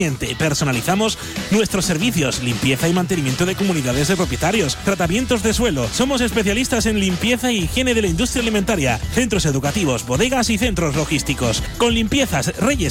Personalizamos nuestros servicios, limpieza y mantenimiento de comunidades de propietarios, tratamientos de suelo. Somos especialistas en limpieza y higiene de la industria alimentaria, centros educativos, bodegas y centros logísticos. Con Limpiezas Reyes